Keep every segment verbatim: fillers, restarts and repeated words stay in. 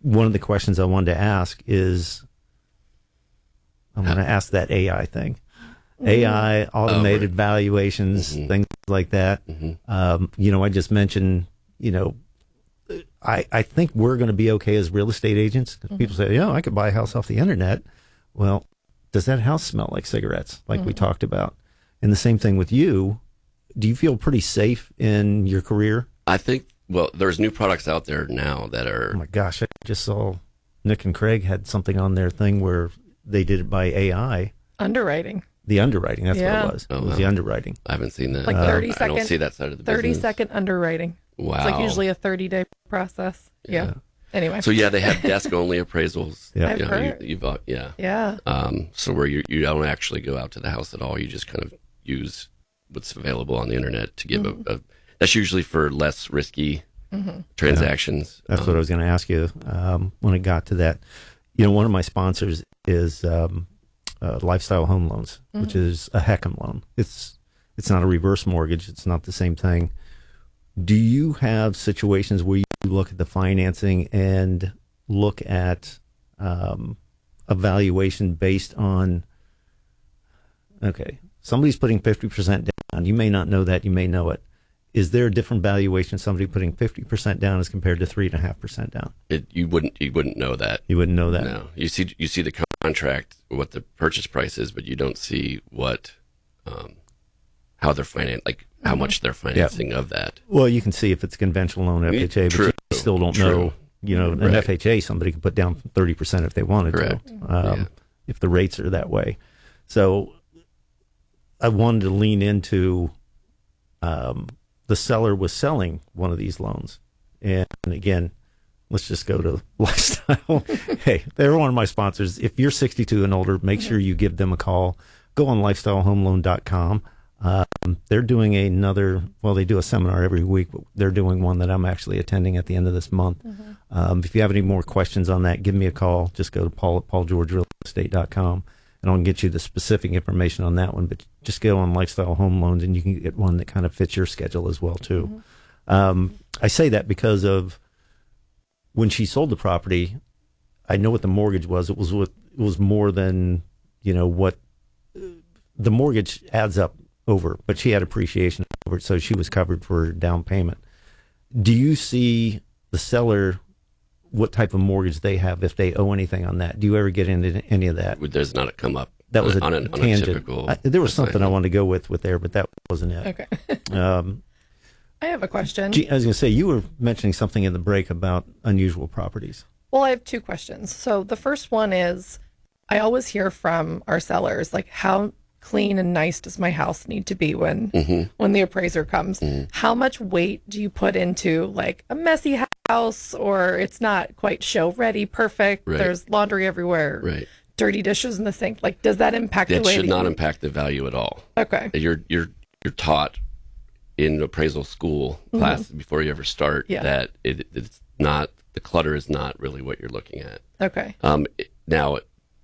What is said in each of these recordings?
one of the questions I wanted to ask is, I'm going to ask that A I thing. Mm-hmm. A I, automated oh, right. valuations, mm-hmm. things like that. Mm-hmm. Um, you know, I just mentioned, you know, I, I think we're going to be okay as real estate agents. Mm-hmm. People say, you know, I could buy a house off the internet. Well, does that house smell like cigarettes, like mm-hmm. we talked about? And the same thing with you. Do you feel pretty safe in your career? I think, well, there's new products out there now that are... Oh, my gosh. I just saw Nick and Craig had something on their thing where they did it by A I. Underwriting. The underwriting, that's yeah. what it was. Oh, it was wow. the underwriting. I haven't seen that. Like thirty uh, second, I don't see that side of the thirty business. second underwriting. Wow. It's like usually a thirty-day process. Yeah. yeah. Anyway. So, yeah, they have desk-only appraisals. Yeah. You know, I've heard. you, you've, uh, yeah. Yeah. Um, so where you, you don't actually go out to the house at all. You just kind of use what's available on the internet to give mm-hmm. a, a... That's usually for less risky mm-hmm. transactions. Yeah. That's um, what I was going to ask you um, when it got to that. You know, one of my sponsors is... Um, Uh, Lifestyle Home Loans, mm-hmm. which is a HECM loan. It's it's not a reverse mortgage. It's not the same thing. Do you have situations where you look at the financing and look at um, a valuation based on, okay, somebody's putting fifty percent down. You may not know that. You may know it. Is there a different valuation somebody putting fifty percent down as compared to three point five percent down? It, you wouldn't you wouldn't know that. You wouldn't know that. No. You see you see the contract, what the purchase price is, but you don't see what um, how they're financing, like how mm-hmm. much they're financing yeah. of that. Well, you can see if it's a conventional loan F H A, True. but you still don't True. know. You know, an right. F H A, somebody could put down thirty percent if they wanted Correct. to, um, yeah. if the rates are that way. So I wanted to lean into um, the seller was selling one of these loans. And again, let's just go to Lifestyle. Hey, they're one of my sponsors. If you're sixty-two and older, make sure you give them a call. Go on lifestyle home loan dot com. Um, they're doing another, well, they do a seminar every week, but they're doing one that I'm actually attending at the end of this month. Mm-hmm. Um, if you have any more questions on that, give me a call. Just go to paul at paul george real estate dot com, and I'll get you the specific information on that one. But just go on Lifestyle Home Loans, and you can get one that kind of fits your schedule as well, too. Mm-hmm. Um, I say that because of when she sold the property, I know what the mortgage was. It was what it was more than, you know, what the mortgage adds up over, but she had appreciation over it, so she was covered for down payment. Do you see the seller, what type of mortgage they have, if they owe anything on that? Do you ever get into any of that? There's not a come up. That was a on a, on tangent. A typical I, there was something assignment. I wanted to go with with there, but that wasn't it. Okay. um, I have a question. Gee, I was going to say, you were mentioning something in the break about unusual properties. Well, I have two questions. So the first one is, I always hear from our sellers, like, how clean and nice does my house need to be when mm-hmm. when the appraiser comes? Mm-hmm. How much weight do you put into, like, a messy house, or it's not quite show ready, perfect, right. there's laundry everywhere, right. dirty dishes in the sink? Like, does that impact that the way should that not you... impact the value at all. Okay. You're you're you're taught in appraisal school mm-hmm. class before you ever start yeah. that it, it's not, the clutter is not really what you're looking at. Okay. Um, it, now,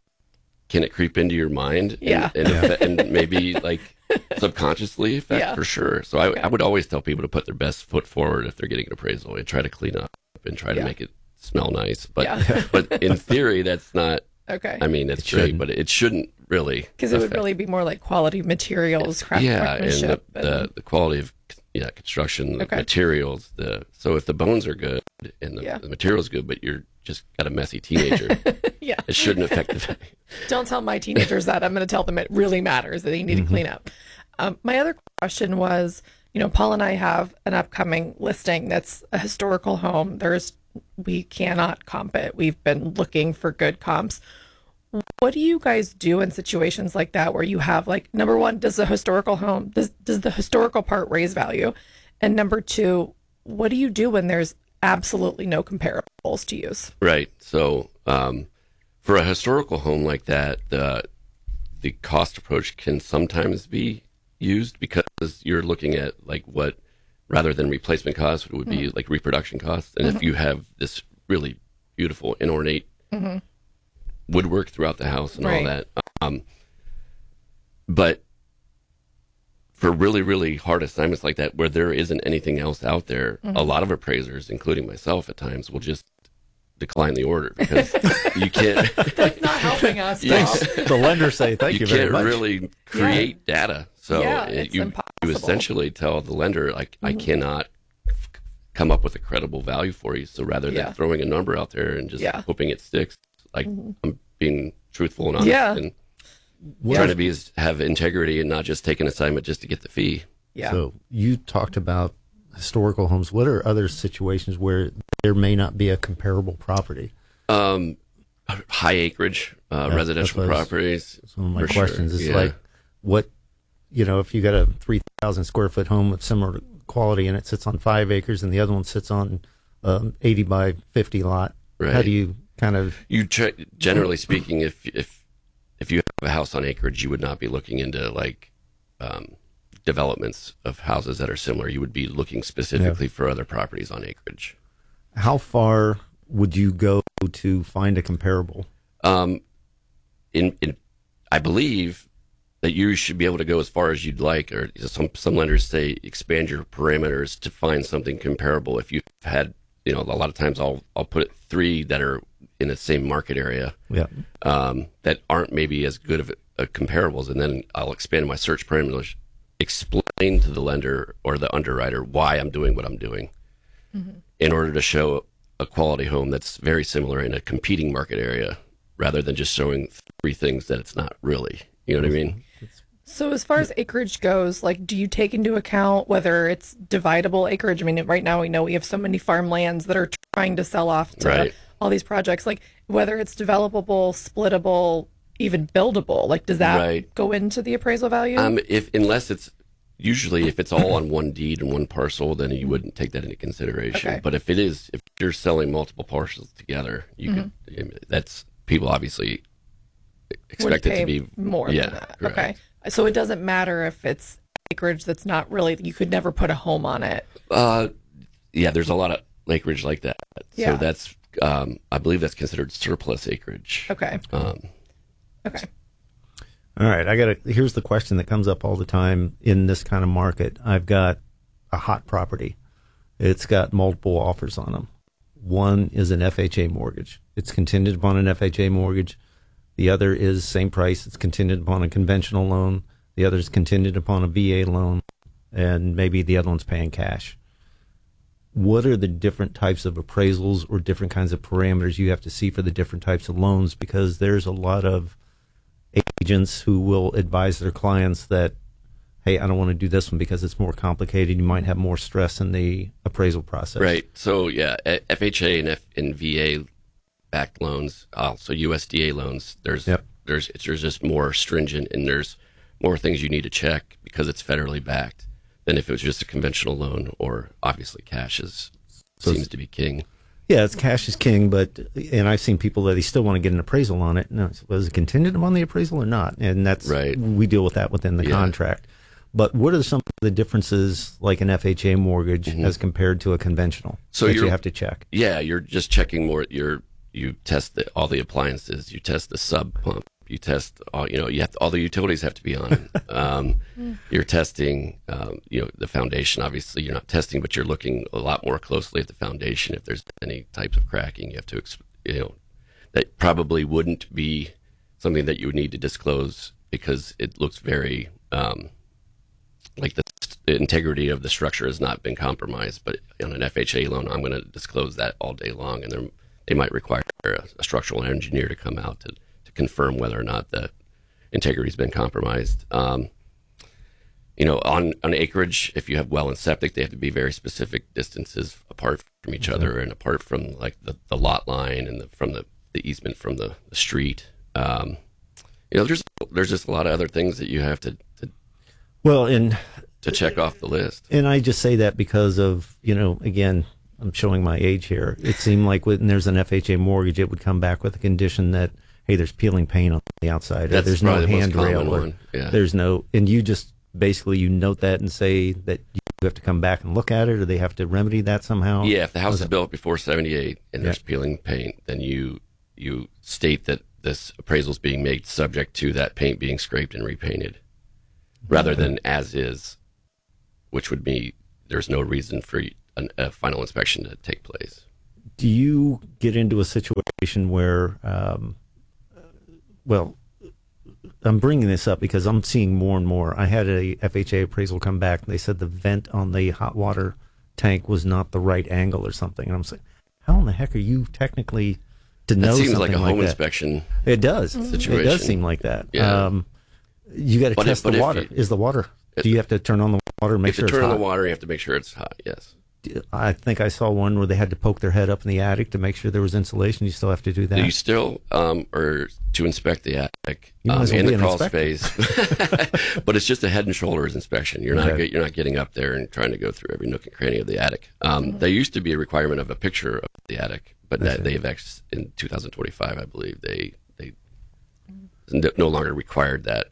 can it creep into your mind? And, yeah. And, yeah. and maybe like subconsciously affect yeah. for sure. So I, okay. I would always tell people to put their best foot forward if they're getting an appraisal and try to clean up and try to yeah. make it smell nice. But yeah. but in theory, that's not. Okay. I mean, it's it great, shouldn't. but it shouldn't really. Because it would really be more like quality materials, craft yeah, and the, and... the the quality of yeah construction, the okay. materials. The so if the bones are good and the, yeah. the material's good, but you're just got a messy teenager, yeah, it shouldn't affect the value. Don't tell my teenagers that. I'm going to tell them it really matters, that they need mm-hmm. to clean up. Um, my other question was, you know, Paul and I have an upcoming listing that's a historical home. There's we cannot comp it. We've been looking for good comps. What do you guys do in situations like that where you have, like, number one, does the historical home, does, does the historical part raise value? And number two, what do you do when there's absolutely no comparables to use? Right. So um, for a historical home like that, the the cost approach can sometimes be used because you're looking at, like, what, rather than replacement costs, it would be mm-hmm. like reproduction costs. And mm-hmm. if you have this really beautiful and ornate mm-hmm. woodwork throughout the house and right. all that. Um, but for really, really hard assignments like that, where there isn't anything else out there, mm-hmm. a lot of appraisers, including myself at times, will just decline the order because you can't. That's not helping us. Yes. Bob. The lenders say, thank you, you very can't much. really create data. So Yeah, it- it's you, impossible. you essentially tell the lender, like, I cannot f- come up with a credible value for you. So rather than Yeah. throwing a number out there and just Yeah. hoping it sticks, like I'm being truthful and honest Yeah. and What trying is- to be as, have integrity and not just take an assignment just to get the fee. Yeah. So you talked about historical homes. What are other situations where there may not be a comparable property? Um, high acreage uh, Yeah, residential that's what I was- properties. That's one of my for sure. questions. Is Yeah. like, what, you know, if you got a three thousand square foot home of similar quality and it sits on five acres and the other one sits on um, eighty by fifty lot, how Right. do you kind of, You tr- generally speaking, if if if you have a house on acreage, you would not be looking into like um, developments of houses that are similar. You would be looking specifically for other properties on acreage. how far would you go to find a comparable? Um, in in, I believe that you should be able to go as far as you'd like, or some some lenders say expand your parameters to find something comparable. If you've had, you know, a lot of times I'll I'll put three that are in the same market area. Yeah. Um, that aren't maybe as good of uh, comparables, and then I'll expand my search parameters, explain to the lender or the underwriter why I'm doing what I'm doing, in order to show a quality home that's very similar in a competing market area, rather than just showing three things that it's not really. You know what I mean? So as far as acreage goes, like, do you take into account whether it's dividable acreage? I mean, right now we know we have so many farmlands that are trying to sell off to Right. all these projects. Like, whether it's developable, splittable, even buildable. Like, does that Right. go into the appraisal value? Um, if unless it's usually if it's all on one deed and one parcel, then you wouldn't take that into consideration. Okay. But if it is, if you're selling multiple parcels together, you could. That's people obviously Would expect it pay to be more yeah, than that. correct. Okay. So it doesn't matter if it's acreage that's not really, you could never put a home on it. Uh, yeah, there's a lot of acreage like that. Yeah. So that's, um, I believe that's considered surplus acreage. Okay. Um, Okay. All right, I got to. Here's the question that comes up all the time in this kind of market. I've got a hot property. It's got multiple offers on them. One is an F H A mortgage. It's contingent upon an F H A mortgage. The other is same price. It's contingent upon a conventional loan. The other is contingent upon a V A loan, and maybe the other one's paying cash. What are the different types of appraisals or different kinds of parameters you have to see for the different types of loans? Because there's a lot of agents who will advise their clients that, hey, I don't want to do this one because it's more complicated. You might have more stress in the appraisal process. Right. So yeah, a- F H A and F and V A backed loans, also U S D A loans. There's Yep. there's it's, there's just more stringent, and there's more things you need to check because it's federally backed than if it was just a conventional loan, or obviously cash is So seems it's- to be king. Yeah, it's cash is king, but and I've seen people that they still want to get an appraisal on it. No, was it contingent upon the appraisal or not? And that's Right. we deal with that within the Yeah. contract. But what are some of the differences, like an F H A mortgage, as compared to a conventional? So that you you're- have to check. Yeah, you're just checking more. You're you test the, all the appliances. You test the sub pump. You test all. You know, you have to, all the utilities have to be on. um, you're testing. Um, you know, the foundation. Obviously, you're not testing, but you're looking a lot more closely at the foundation. If there's any types of cracking, you have to. ex- You know, that probably wouldn't be something that you would need to disclose because it looks very um, like the, the integrity of the structure has not been compromised. But on an F H A loan, I'm going to disclose that all day long, and they're- they might require a, a structural engineer to come out to, to confirm whether or not the integrity has been compromised. Um, you know, on, on acreage, if you have well and septic, they have to be very specific distances apart from each other and apart from like the, the lot line and the, from the, the easement from the, the street. Um, you know, there's there's just a lot of other things that you have to, to Well, and to check off the list. And I just say that because of, you know, again, I'm showing my age here. It seemed like when there's an F H A mortgage, it would come back with a condition that, hey, there's peeling paint on the outside, or That's there's no probably the most handrail, common or one, yeah. there's no, and you just basically you note that and say that you have to come back and look at it, or they have to remedy that somehow. Yeah, if the house is built before seventy-eight and there's Yeah. peeling paint, then you you state that this appraisal is being made subject to that paint being scraped and repainted, rather than as is, which would be there's no reason for an, a final inspection to take place. Do you get into a situation where, um, well, I'm bringing this up because I'm seeing more and more. I had a F H A appraisal come back, and they said the vent on the hot water tank was not the right angle or something. And I'm saying, how in the heck are you technically to know That seems something like a home that? inspection. It does. Situation. It does seem like that. Yeah. Um, you got to But test if- but the if water. you- Is the water? it- Do you have to turn on the water and make If you sure turn it's on hot? the water, you have to make sure it's hot. Yes. I think I saw one where they had to poke their head up in the attic to make sure there was insulation. You still have to do that. You still, um, or to inspect the attic You might um, as well and be the an crawl inspector. space, but it's just a head and shoulders inspection. You're not Okay. get, you're not getting up there and trying to go through every nook and cranny of the attic. Um, there used to be a requirement of a picture of the attic, but I that see. they've ex- in two thousand twenty-five, I believe they they no longer required that.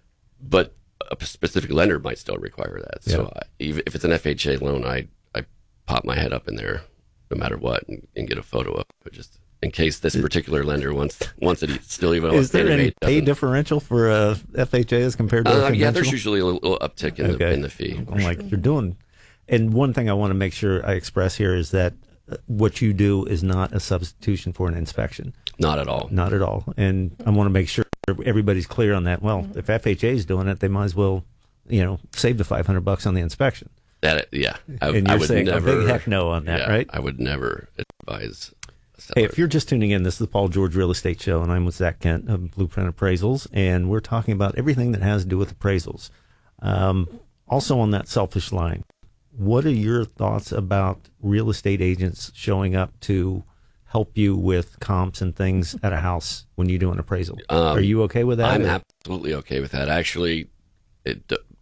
But a specific lender might still require that. So Yeah. I, even if it's an F H A loan, I I pop my head up in there no matter what and, and get a photo of it, just in case this particular lender wants wants it still even. Is there Fannie any Mae pay doesn't. differential for uh, F H A as compared to a Uh, conventional? yeah, there's usually a little, little uptick in, the, Okay. in the fee. I'm like, you're doing. And one thing I want to make sure I express here is that uh, what you do is not a substitution for an inspection. Not at all. Not at all. And I want to make sure everybody's clear on that. Well, if F H A is doing it, they might as well, you know, save the five hundred bucks on the inspection. That yeah, I, And I you're would saying never. a big heck no on that, yeah, right? I would never advise. A seller. Hey, if you're just tuning in, this is the Paul George Real Estate Show, and I'm with Zach Kent of Blueprint Appraisals, and we're talking about everything that has to do with appraisals. Um, also on that selfish line, what are your thoughts about real estate agents showing up to help you with comps and things at a house when you do an appraisal? Um, are you okay with that? I'm or- absolutely okay with that. Actually, it,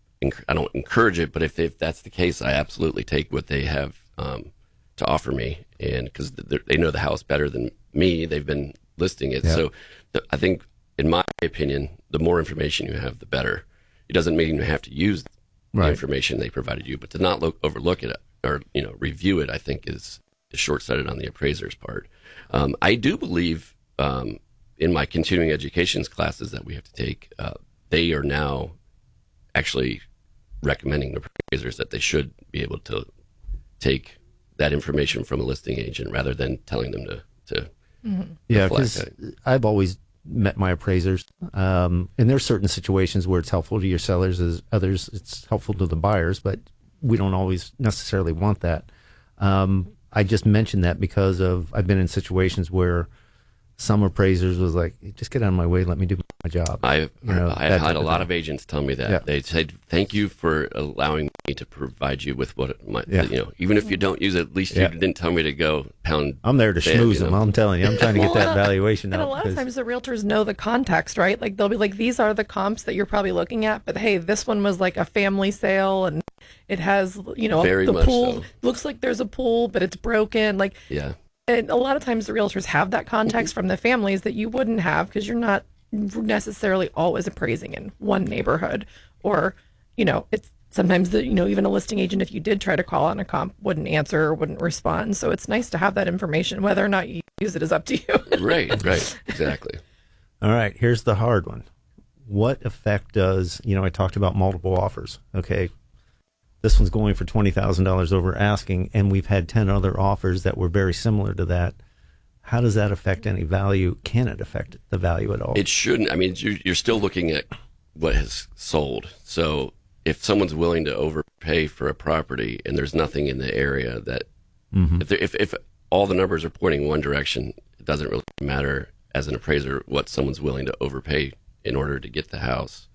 I don't encourage it, but if, if that's the case, I absolutely take what they have um, to offer me, and because they know the house better than me, they've been listing it. Yeah. So the, I think, in my opinion, the more information you have, the better. It doesn't mean you have to use the Right. information they provided you, but to not look, overlook it or you know review it, I think is, is short-sighted on the appraiser's part. Um, I do believe um, in my continuing educations classes that we have to take, uh, they are now actually recommending to appraisers that they should be able to take that information from a listing agent rather than telling them to, to Yeah, flag because I've always met my appraisers, um, and there's certain situations where it's helpful to your sellers, as others it's helpful to the buyers, but we don't always necessarily want that. Um, I just mentioned that because of I've been in situations where some appraisers was like, just get out of my way, let me do my job. I've, You know, I've that had type a of lot thing. of agents tell me that. Yeah. They said, thank you for allowing me to provide you with what my, Yeah. you know, even if you don't use it, at least Yeah. you didn't tell me to go pound. I'm there to sand, schmooze you them. know? I'm telling you, I'm trying to get Well, that and a- valuation And up. a lot of because- times the realtors know the context, right? Like they'll be like, these are the comps that you're probably looking at, but hey, this one was like a family sale and it has, you know, Very the much pool so. looks like there's a pool, but it's broken. Like, Yeah. and a lot of times the realtors have that context from the families that you wouldn't have because you're not necessarily always appraising in one neighborhood, or, you know, it's sometimes the, you know, even a listing agent, if you did try to call on a comp, wouldn't answer or wouldn't respond. So it's nice to have that information. Whether or not you use it is up to you. Right, right, exactly. All right, here's the hard one. What effect does, you know, I talked about multiple offers. Okay, this one's going for twenty thousand dollars over asking, and we've had ten other offers that were very similar to that. How does that affect any value? Can it affect the value at all? It shouldn't. I mean, you're, you're still looking at what has sold. So if someone's willing to overpay for a property and there's nothing in the area that, Mhm. if, there, if if all the numbers are pointing one direction, it doesn't really matter as an appraiser what someone's willing to overpay in order to get the house.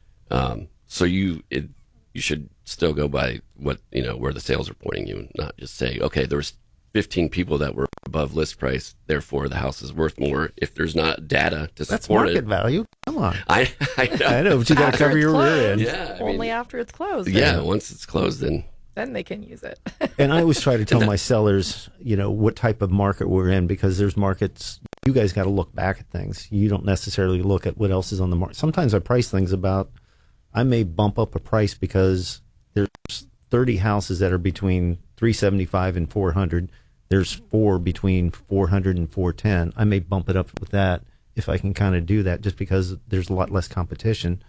Um, so you it, you should still go by what you know where the sales are pointing you, and not just say, okay, there was fifteen people that were above list price, therefore the house is worth more. If there's not data to That's support market it, value. Come on. I I know. I know, but you got to After cover it's your rear closed. end. Yeah, I Only mean, after it's closed. yeah. then- Once it's closed, then Then they can use it. And I always try to tell my sellers, you know, what type of market we're in, because there's markets, you guys got to look back at things. You don't necessarily look at what else is on the market. Sometimes I price things about, I may bump up a price because there's thirty houses that are between three seventy-five and four hundred. There's four between four hundred and four ten. I may bump it up with that if I can kind of do that, just because there's a lot less competition.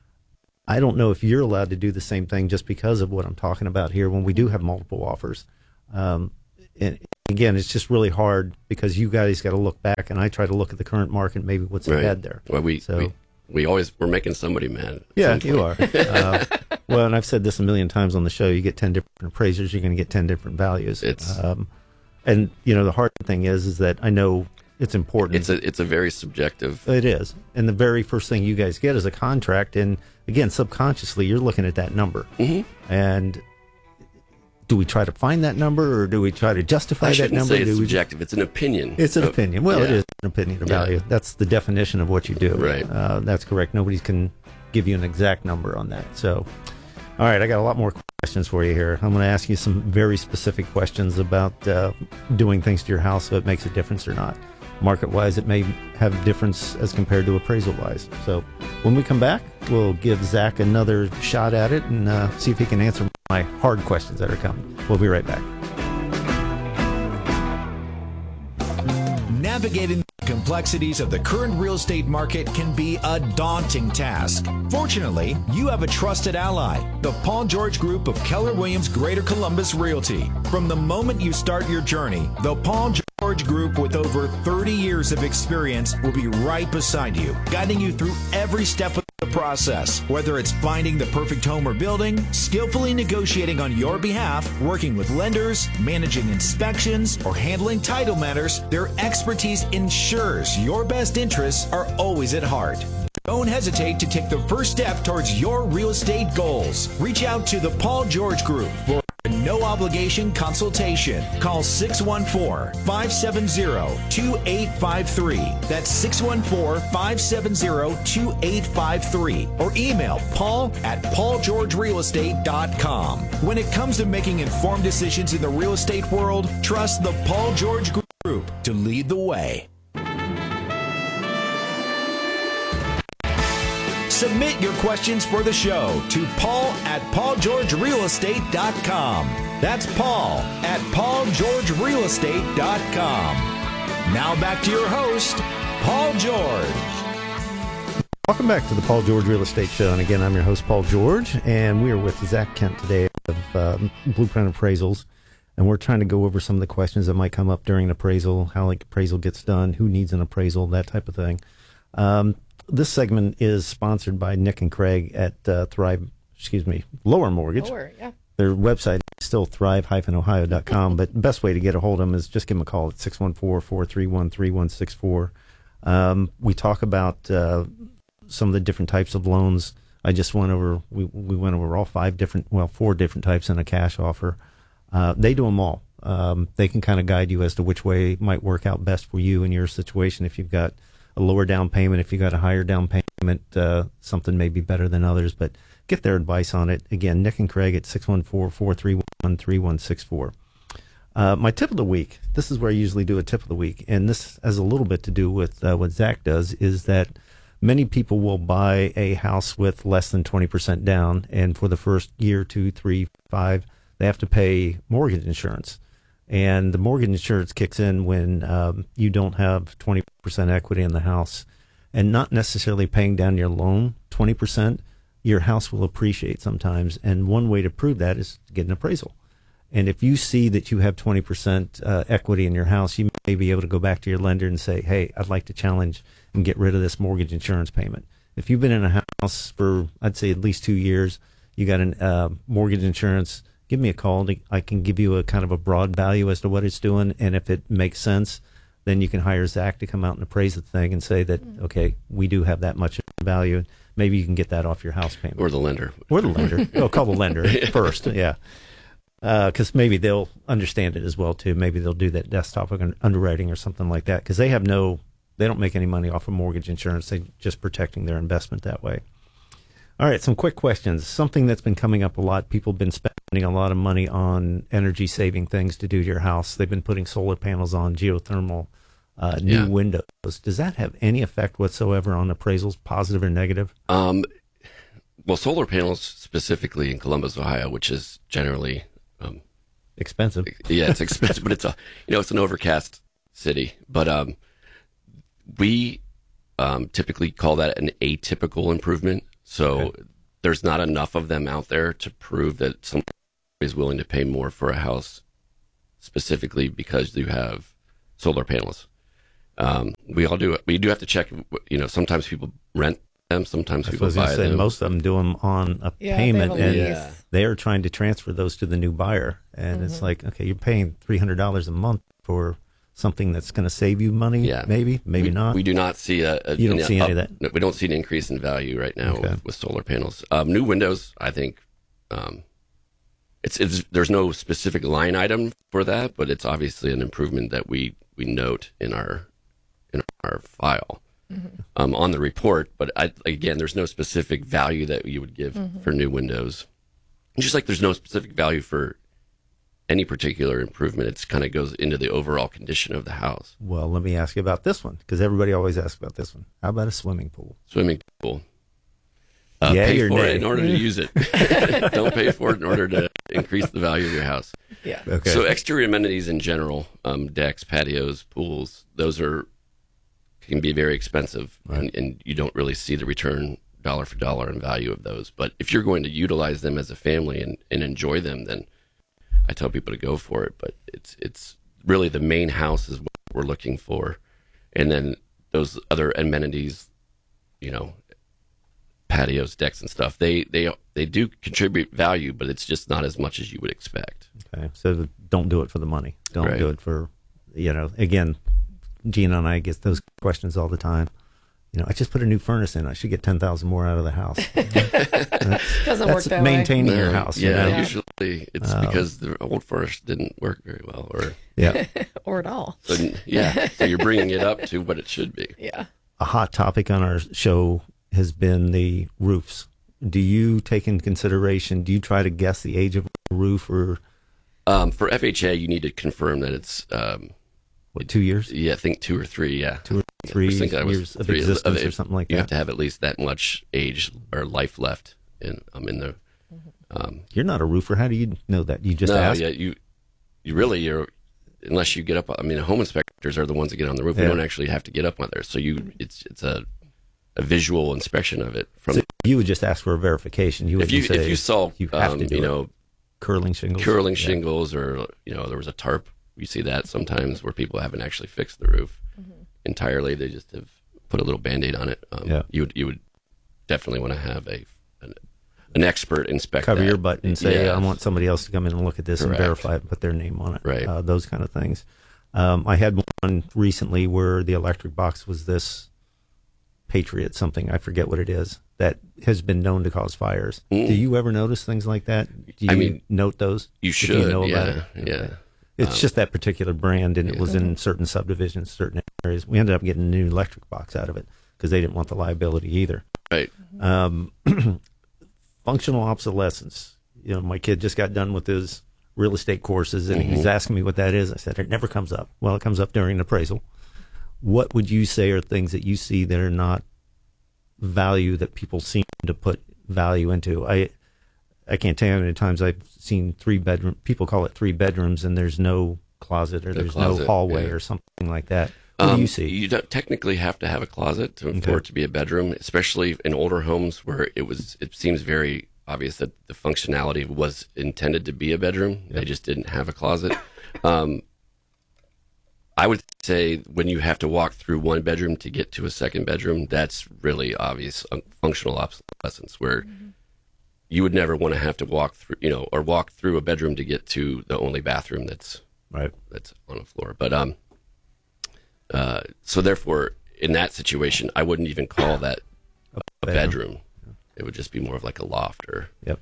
I don't know if you're allowed to do the same thing just because of what I'm talking about here when we do have multiple offers. Um, and again, it's just really hard because you guys got to look back, and I try to look at the current market, maybe what's Right. ahead there. Well, we, So- we we always we're making somebody mad. at Yeah, some you point. are. uh, well, and I've said this a million times on the show. You get ten different appraisers, you're going to get ten different values. It's- um, and you know the hard thing is, is that I know it's important. It's a it's a very subjective. It is, and the very first thing you guys get is a contract, and again, subconsciously, you're looking at that number. Mhm. And do we try to find that number, or do we try to justify I that shouldn't number? say it's Do we- subjective. It's an opinion. It's an Uh, opinion. Well, it yeah. is an opinion of Yeah. value. That's the definition of what you do. Right. Uh, that's correct. Nobody can give you an exact number on that. So, all right, I got a lot more questions for you here. I'm going to ask you some very specific questions about uh, doing things to your house, so it makes a difference or not. Market-wise, it may have a difference as compared to appraisal-wise. So, when we come back, we'll give Zach another shot at it and uh, see if he can answer my hard questions that are coming. We'll be right back. Navigating the complexities of the current real estate market can be a daunting task. Fortunately, you have a trusted ally, the Paul George Group of Keller Williams Greater Columbus Realty. From the moment you start your journey, the Paul George Group, with over thirty years of experience, will be right beside you, guiding you through every step of the process. Whether it's finding the perfect home or building, skillfully negotiating on your behalf, working with lenders, managing inspections, or handling title matters, their expertise ensures your best interests are always at heart. Don't hesitate to take the first step towards your real estate goals. Reach out to the Paul George Group for a no-obligation consultation. Call six one four, five seven zero, two eight five three. That's six one four, five seven zero, two eight five three. Or email paul at paul george real estate dot com. When it comes to making informed decisions in the real estate world, trust the Paul George Group to lead the way. Submit your questions for the show to Paul at paul george real estate dot com. That's Paul at paul george real estate dot com. Now back to your host, Paul George. Welcome back to the Paul George Real Estate Show. And again, I'm your host, Paul George, and we are with Zach Kent today of um, Blueprint Appraisals. And we're trying to go over some of the questions that might come up during an appraisal, how like appraisal gets done, who needs an appraisal, that type of thing. Um, this segment is sponsored by Nick and Craig at uh, Thrive, excuse me, Lower Mortgage. Lower, yeah. Their website is still thrive dash ohio dot com, but the best way to get a hold of them is just give them a call at six one four, four three one, three one six four. Um, we talk about uh, some of the different types of loans. I just went over, we, we went over all five different, well, four different types in a cash offer. Uh, they do them all. Um, they can kind of guide you as to which way might work out best for you in your situation. If you've got a lower down payment, if you've got a higher down payment, uh, something may be better than others, but get their advice on it. Again, Nick and Craig at six one four, four three one, three one six four. Uh, my tip of the week, this is where I usually do a tip of the week, and this has a little bit to do with uh, what Zach does, is that many people will buy a house with less than twenty percent down, and for the first year, two, three, five, they have to pay mortgage insurance. And the mortgage insurance kicks in when um, you don't have twenty percent equity in the house, and not necessarily paying down your loan twenty percent. Your house will appreciate sometimes, and one way to prove that is to get an appraisal. And if you see that you have twenty percent uh, equity in your house, you may be able to go back to your lender and say, hey, I'd like to challenge and get rid of this mortgage insurance payment. If you've been in a house for, I'd say, at least two years, you got an uh, mortgage insurance, give me a call. I can give you a kind of a broad value as to what it's doing, and if it makes sense, then you can hire Zach to come out and appraise the thing and say that, mm-hmm. okay, we do have that much value. Maybe you can get that off your house payment. Or the lender. Or the lender. Oh, call the lender first, yeah. Because uh, maybe they'll understand it as well, too. Maybe they'll do that desktop underwriting or something like that, because they have no, they don't make any money off of mortgage insurance. They're just protecting their investment that way. All right, some quick questions. Something that's been coming up a lot. People have been spending a lot of money on energy-saving things to do to your house. They've been putting solar panels on, geothermal, uh, new yeah. windows. Does that have any effect whatsoever on appraisals, positive or negative? Um, well, solar panels specifically in Columbus, Ohio, which is generally um, expensive. Yeah, it's expensive, but it's a you know it's an overcast city. But um, we um, typically call that an atypical improvement. So okay. there's not enough of them out there to prove that somebody is willing to pay more for a house specifically because you have solar panels. Um, we all do it. We do have to check. You know, sometimes people rent them. Sometimes I people was going buy to say them. most of them do them on a Yeah, payment, they have a and lease. they are trying to transfer those to the new buyer. And Mm-hmm. it's like, okay, you're paying three hundred dollars a month for something that's going to save you money. Yeah. Maybe, maybe we, not. We do not see a. a You don't an see any of up- that? no, we don't see an increase in value right now Okay. with, with solar panels. Um, new windows, I think. Um, it's it's there's no specific line item for that, but it's obviously an improvement that we we note in our in our file. Mm-hmm. Um, on the report, but I, again, there's no specific value that you would give Mm-hmm. for new windows. Just like there's no specific value for any particular improvement, it kind of goes into the overall condition of the house. Well, let me ask you about this one, because everybody always asks about this one. How about a swimming pool? Swimming pool. Uh, Yay pay or for nay? it in order to use it. Don't pay for it in order to increase the value of your house. Yeah. Okay. So exterior amenities in general, um, decks, patios, pools, those are can be very expensive, and, and you don't really see the return dollar for dollar in value of those. But if you're going to utilize them as a family and, and enjoy them, then I tell people to go for it. But it's it's really the main house is what we're looking for, and then those other amenities, you know, patios, decks, and stuff. They they they do contribute value, but it's just not as much as you would expect. Okay, so don't do it for the money. Don't Right. do it for, you know, again, Gina and I get those questions all the time. You know, I just put a new furnace in. I should get ten thousand more out of the house. Doesn't work That's that way. maintaining your No, house. you Yeah, know? Yeah. usually it's Um, because the old furnace didn't work very well, or Yeah. Or at all. so, yeah. So you're bringing it up to what it should be. Yeah. A hot topic on our show has been the roofs. Do you take in consideration, do you try to guess the age of a roof, or Um, for F H A, you need to confirm that it's um, what, two years, yeah, I think two or three. Yeah, two or three I think that was years of three. existence Uh, or something like You that? have to have at least that much age or life left in um, in the. Um, You're not a roofer. How do you know that? You just no, ask? yeah, you you really you're unless you get up. I mean, home inspectors are the ones that get on the roof. Yeah. You don't actually have to get up on there, so you it's it's a a visual inspection of it from. So you would just ask for a verification. You would if you say if you saw you have um, to do you it. know curling shingles, curling Yeah. shingles, or you know there was a tarp. You see that sometimes where people haven't actually fixed the roof entirely. They just have put a little Band-Aid on it. Um, Yeah. You would you would definitely want to have a an, an expert inspect Cover that. your butt and say, Yeah. I want somebody else to come in and look at this Correct. and verify it and put their name on it. Right. Uh, those kind of things. Um, I had one recently where the electric box was this Patriot something, I forget what it is, that has been known to cause fires. Mm. Do you ever notice things like that? Do you I mean, note those? You If should. know yeah. about it? Yeah. Okay. It's just that particular brand, and it Yeah. was in certain subdivisions, certain areas. We ended up getting a new electric box out of it because they didn't want the liability either. Right. Um, functional obsolescence. You know, my kid just got done with his real estate courses, and he's asking me what that is. I said, it never comes up. Well, it comes up during an appraisal. What would you say are things that you see that are not value that people seem to put value into? I I can't tell you how many times I've seen three bedroom, people call it three bedrooms, and there's no closet or The there's no closet, hallway yeah. or something like that. What Um, do you see? You don't technically have to have a closet to, Okay. for it to be a bedroom, especially in older homes where it was. It seems very obvious that the functionality was intended to be a bedroom. They just didn't have a closet. Um, I would say when you have to walk through one bedroom to get to a second bedroom, that's really obvious um, functional obsolescence, where you would never want to have to walk through, you know, or walk through a bedroom to get to the only bathroom that's Right. that's on the floor. But um, uh, so therefore, in that situation, I wouldn't even call that a bedroom. It would just be more of like a loft or. Yep.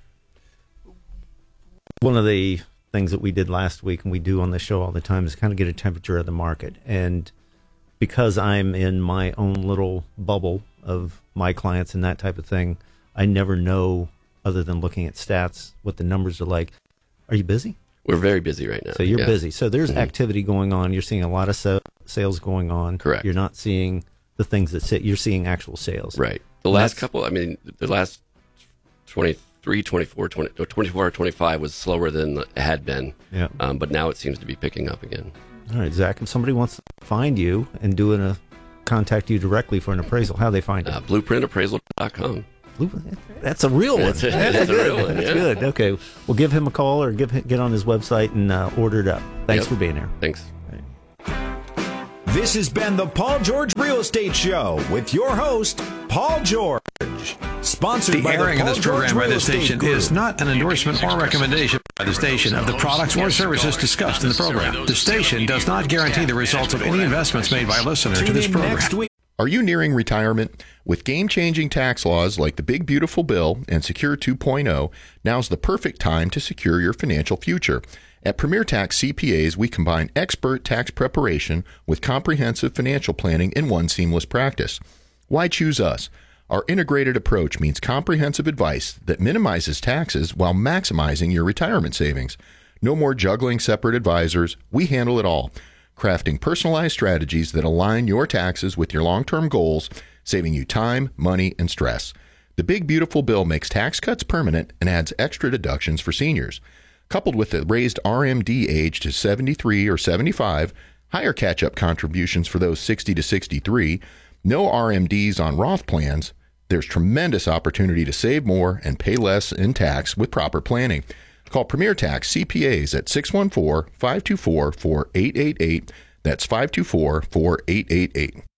One of the things that we did last week and we do on the show all the time is kind of get a temperature of the market. And because I'm in my own little bubble of my clients and that type of thing, I never know, other than looking at stats, what the numbers are like. Are you busy? We're very busy right now. So you're yeah. busy. So there's Mhm. activity going on. You're seeing a lot of sa- sales going on. Correct. You're not seeing the things that sit. You're seeing actual sales. Right. The And last that's- couple, I mean, the last twenty-three, twenty-four, twenty, twenty-four, twenty-five was slower than it had been. Yeah. Um, but now it seems to be picking up again. All right, Zach, if somebody wants to find you and doing a contact you directly for an appraisal, how do they find you? Uh, blueprint appraisal dot com. That's a real one. That's, a, That's, that's a good. real one. That's yeah. good. Okay, well, give him a call or give get on his website and uh, order it up. Thanks Yep. for being here. Thanks. This has been the Paul George Real Estate Show with your host, Paul George. Sponsored The by airing the of Paul this George program by Real this Estate station Group. is not an endorsement or recommendation by the station of the products or services discussed in the program. The station does not guarantee the results of any investments made by a listener to Tune this in program. next week. Are you nearing retirement? With game-changing tax laws like the Big Beautiful Bill and Secure two point oh, now's the perfect time to secure your financial future. At Premier Tax C P As, we combine expert tax preparation with comprehensive financial planning in one seamless practice. Why choose us? Our integrated approach means comprehensive advice that minimizes taxes while maximizing your retirement savings. No more juggling separate advisors. We handle it all, crafting personalized strategies that align your taxes with your long-term goals, saving you time, money, and stress. The Big Beautiful Bill makes tax cuts permanent and adds extra deductions for seniors. Coupled with the raised R M D age to seventy-three or seventy-five, higher catch-up contributions for those sixty to sixty-three, no R M Ds on Roth plans, there's tremendous opportunity to save more and pay less in tax with proper planning. Call Premier Tax C P As at six one four, five two four, four eight eight eight. That's five two four, four eight eight eight.